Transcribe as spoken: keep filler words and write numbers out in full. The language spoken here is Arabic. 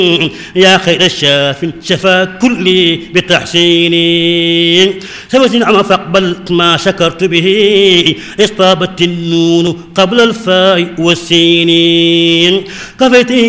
يا خير الشاف شفا كلي بتحسيني سوت نعم فاقبل ما شكرت به اصطابت النون قبل الفاء والسين كفيتي